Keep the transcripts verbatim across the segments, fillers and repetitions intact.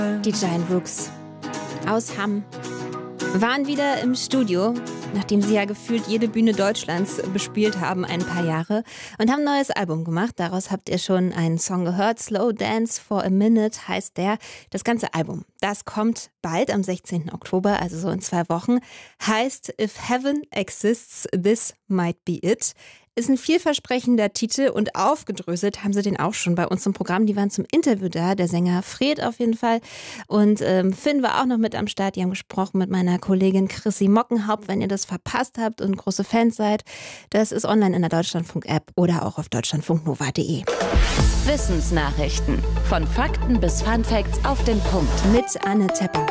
Die Giant Rooks aus Hamm waren wieder im Studio, nachdem sie ja gefühlt jede Bühne Deutschlands bespielt haben, ein paar Jahre, und haben ein neues Album gemacht. Daraus habt ihr schon einen Song gehört. Slow Dance for a Minute heißt der. Das ganze Album, das kommt bald am sechzehnten Oktober, also so in zwei Wochen. Heißt If Heaven Exists, This Might Be It. Ist ein vielversprechender Titel und aufgedröselt haben sie den auch schon bei uns im Programm. Die waren zum Interview da, der Sänger Fred auf jeden Fall. Und ähm, Finn war auch noch mit am Start. Die haben gesprochen mit meiner Kollegin Chrissy Mockenhaupt. Wenn ihr das verpasst habt und große Fans seid, das ist online in der Deutschlandfunk-App oder auch auf deutschlandfunknova punkt de. Wissensnachrichten. Von Fakten bis Funfacts auf den Punkt. Mit Anne Tepper.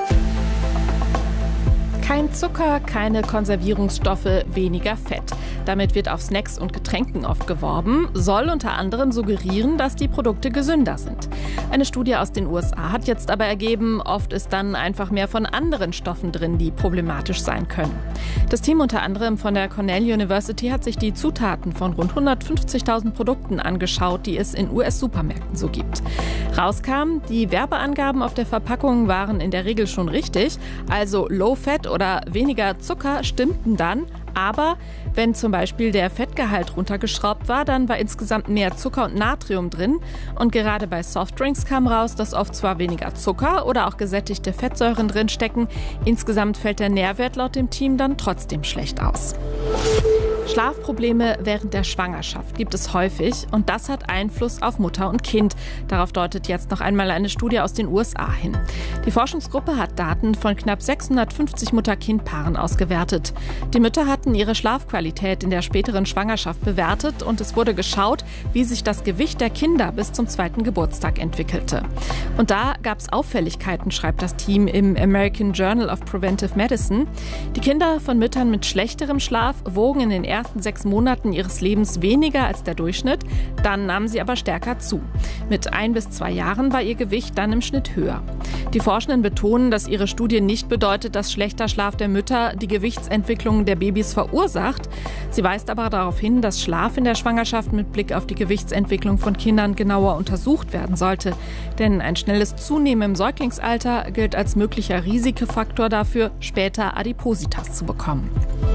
Kein Zucker, keine Konservierungsstoffe, weniger Fett. Damit wird auf Snacks und Getränken oft geworben, soll unter anderem suggerieren, dass die Produkte gesünder sind. Eine Studie aus den U S A hat jetzt aber ergeben, oft ist dann einfach mehr von anderen Stoffen drin, die problematisch sein können. Das Team unter anderem von der Cornell University hat sich die Zutaten von rund hundertfünfzigtausend Produkten angeschaut, die es in U S-Supermärkten so gibt. Rauskam, die Werbeangaben auf der Verpackung waren in der Regel schon richtig, also Low Fat oder weniger Zucker stimmten dann. Aber wenn zum Beispiel der Fettgehalt runtergeschraubt war, dann war insgesamt mehr Zucker und Natrium drin. Und gerade bei Softdrinks kam raus, dass oft zwar weniger Zucker oder auch gesättigte Fettsäuren drin stecken. Insgesamt fällt der Nährwert laut dem Team dann trotzdem schlecht aus. Schlafprobleme während der Schwangerschaft gibt es häufig und das hat Einfluss auf Mutter und Kind. Darauf deutet jetzt noch einmal eine Studie aus den U S A hin. Die Forschungsgruppe hat Daten von knapp sechshundertfünfzig Mutter-Kind-Paaren ausgewertet. Die Mütter hatten ihre Schlafqualität in der späteren Schwangerschaft bewertet und es wurde geschaut, wie sich das Gewicht der Kinder bis zum zweiten Geburtstag entwickelte. Und da gab es Auffälligkeiten, schreibt das Team im American Journal of Preventive Medicine. Die Kinder von Müttern mit schlechterem Schlaf wogen in den ersten sechs Monaten ihres Lebens weniger als der Durchschnitt, dann nahmen sie aber stärker zu. Mit ein bis zwei Jahren war ihr Gewicht dann im Schnitt höher. Die Forschenden betonen, dass ihre Studie nicht bedeutet, dass schlechter Schlaf der Mütter die Gewichtsentwicklung der Babys verursacht. Sie weist aber darauf hin, dass Schlaf in der Schwangerschaft mit Blick auf die Gewichtsentwicklung von Kindern genauer untersucht werden sollte. Denn ein schnelles Zunehmen im Säuglingsalter gilt als möglicher Risikofaktor dafür, später Adipositas zu bekommen.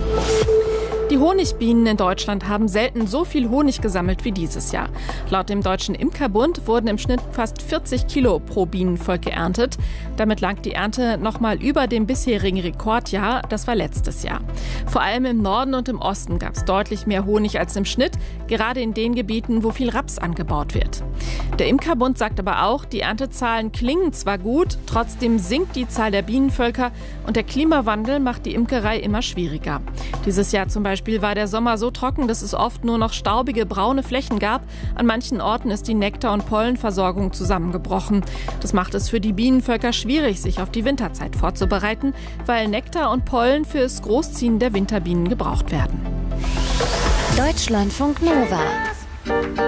Die Honigbienen in Deutschland haben selten so viel Honig gesammelt wie dieses Jahr. Laut dem Deutschen Imkerbund wurden im Schnitt fast vierzig Kilo pro Bienenvolk geerntet. Damit lag die Ernte nochmal über dem bisherigen Rekordjahr, das war letztes Jahr. Vor allem im Norden und im Osten gab es deutlich mehr Honig als im Schnitt, gerade in den Gebieten, wo viel Raps angebaut wird. Der Imkerbund sagt aber auch, die Erntezahlen klingen zwar gut, trotzdem sinkt die Zahl der Bienenvölker und der Klimawandel macht die Imkerei immer schwieriger. Dieses Jahr zum Beispiel Beispiel war der Sommer so trocken, dass es oft nur noch staubige, braune Flächen gab. An manchen Orten ist die Nektar- und Pollenversorgung zusammengebrochen. Das macht es für die Bienenvölker schwierig, sich auf die Winterzeit vorzubereiten, weil Nektar und Pollen fürs Großziehen der Winterbienen gebraucht werden. Deutschlandfunk Nova.